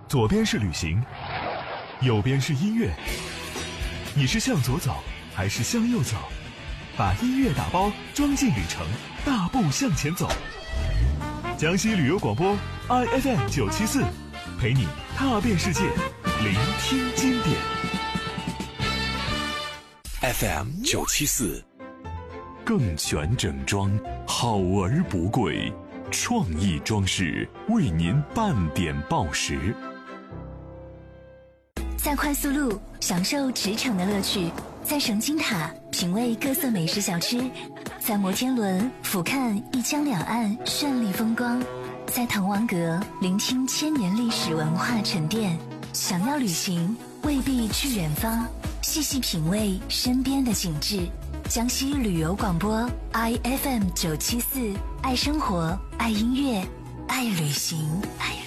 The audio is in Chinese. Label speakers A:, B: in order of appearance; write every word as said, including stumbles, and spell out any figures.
A: 左边是旅行，右边是音乐。你是向左走还是向右走？把音乐打包装进旅程，大步向前走。江西旅游广播 I F M 九七四，陪你踏遍世界，聆听经典。
B: F M 九七四，更全整装，好而不贵，创意装饰为您半点报时。
C: 在快速路享受驰骋的乐趣，在神经塔品味各色美食小吃，在摩天轮俯瞰一江两岸绚丽风光，在滕王阁聆听千年历史文化沉淀。想要旅行，未必去远方，细细品味身边的景致。江西旅游广播 I F M 九七四，爱生活，爱音乐，爱旅行，爱